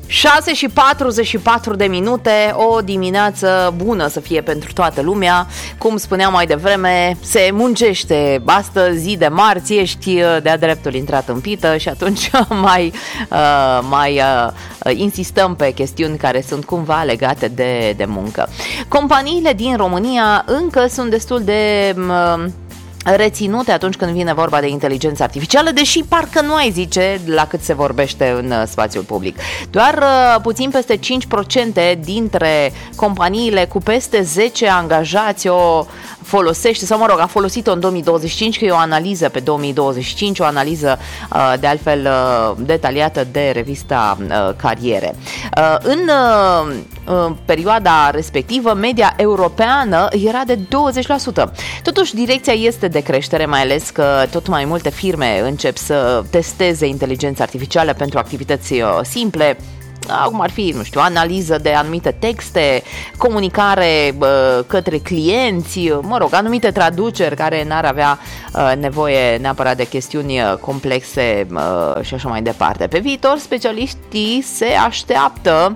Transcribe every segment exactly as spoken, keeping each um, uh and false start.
șase și patruzeci și patru de minute, o dimineață bună să fie pentru toată lumea. Cum spuneam mai devreme, se muncește. Astăzi, zi de marți, ești de-a dreptul intrat în pită și atunci mai, uh, mai uh, insistăm pe chestiuni care sunt cumva legate de, de muncă. Companiile din România încă sunt destul de... Uh, reținute atunci când vine vorba de inteligență artificială, deși parcă nu ai zice la cât se vorbește în uh, spațiul public. Doar uh, puțin peste cinci la sută dintre companiile cu peste zece angajați o folosește, sau mă rog, a folosit-o în două mii douăzeci și cinci, că e o analiză pe două mii douăzeci și cinci, o analiză uh, de altfel uh, detaliată de revista uh, Cariere. Uh, în uh, uh, perioada respectivă, media europeană era de douăzeci la sută. Totuși, direcția este de creștere, mai ales că tot mai multe firme încep să testeze inteligența artificială pentru activități uh, simple, cum ar fi, nu știu, analiză de anumite texte, comunicare uh, către clienți, mă rog, anumite traduceri care n-ar avea uh, nevoie neapărat de chestiuni complexe uh, și așa mai departe. Pe viitor, specialiștii se așteaptă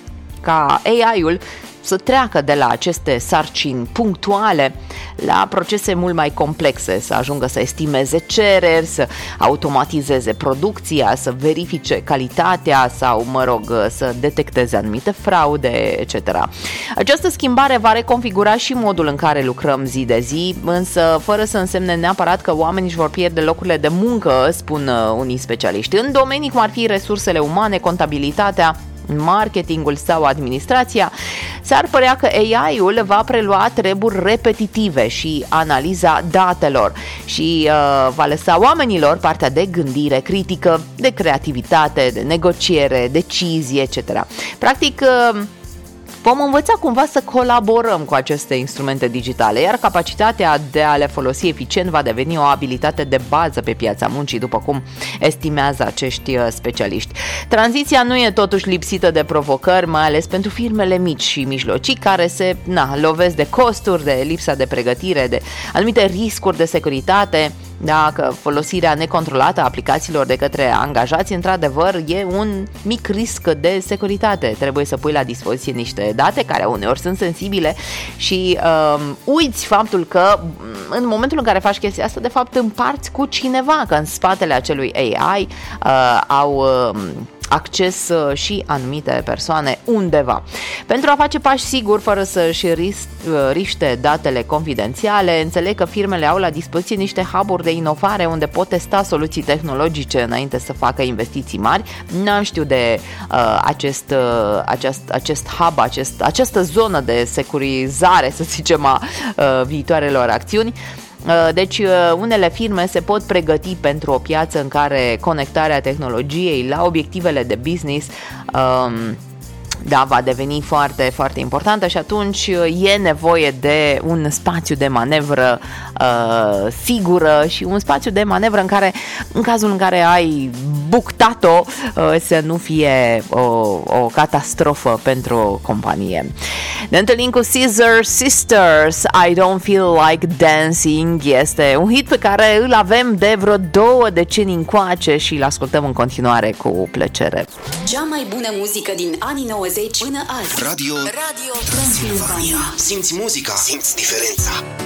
ca A I-ul să treacă de la aceste sarcini punctuale la procese mult mai complexe, să ajungă să estimeze cereri, să automatizeze producția, să verifice calitatea sau, mă rog, să detecteze anumite fraude, et cetera. Această schimbare va reconfigura și modul în care lucrăm zi de zi, însă fără să însemne neapărat că oamenii își vor pierde locurile de muncă, spun unii specialiști. În domenii cum ar fi resursele umane, contabilitatea, marketingul sau administrația, s-ar părea că A I-ul va prelua treburi repetitive și analiza datelor și uh, va lăsa oamenilor partea de gândire critică, de creativitate, de negociere, decizie, et cetera. Practic, uh, vom învăța cumva să colaborăm cu aceste instrumente digitale, iar capacitatea de a le folosi eficient va deveni o abilitate de bază pe piața muncii, după cum estimează acești specialiști. Tranziția nu e totuși lipsită de provocări, mai ales pentru firmele mici și mijlocii, care se na, lovesc de costuri, de lipsa de pregătire, de anumite riscuri de securitate. Dacă folosirea necontrolată a aplicațiilor de către angajați, într-adevăr, e un mic risc de securitate. Trebuie să pui la dispoziție niște date care uneori sunt sensibile și um, uiți faptul că în momentul în care faci chestia asta, de fapt împarți cu cineva, că în spatele acelui A I uh, au... Uh, acces și anumite persoane undeva. Pentru a face pași siguri, fără să-și riște datele confidențiale, înțeleg că firmele au la dispoziție niște hub-uri de inovare unde pot testa soluții tehnologice înainte să facă investiții mari. N-am știut de uh, acest, uh, acest, acest hub, acest, această zonă de securizare, să zicem, a uh, viitoarelor acțiuni. Deci unele firme se pot pregăti pentru o piață în care conectarea tehnologiei la obiectivele de business um, da, va deveni foarte, foarte importantă și atunci e nevoie de un spațiu de manevră uh, sigură și un spațiu de manevră în care, în cazul în care ai buctat-o, uh, să nu fie o, o catastrofă pentru o companie. Ne întâlnim cu Scissor Sisters, I Don't Feel Like Dancing. Este un hit pe care îl avem de vreo două decenii încoace și îl ascultăm în continuare cu plăcere. Cea mai bună muzică din anii nouăzeci până azi. Radio, Radio Transilvania. Simți muzica, simți diferența.